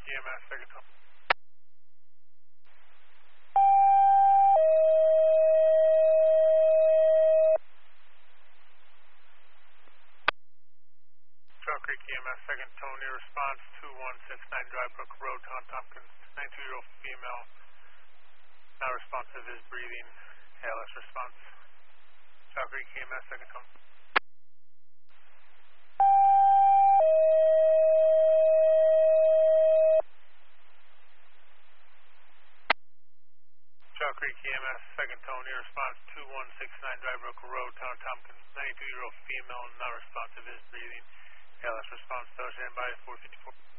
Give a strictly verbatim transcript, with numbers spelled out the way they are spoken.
Creek E M S, second tone. Trail Creek E M S, second tone, near response, two one six nine Dry Brook Road, Tom Tompkins, ninety-two-year-old female, not responsive, is breathing, A L S response. Trail Creek E M S, second tone. Trail Creek E M S, second tone, near response, two one six nine Dry Brook Road, Town Tompkins, ninety-two-year-old female, not responsive, is breathing, A L S response, Doge, stand by, four fifty-four.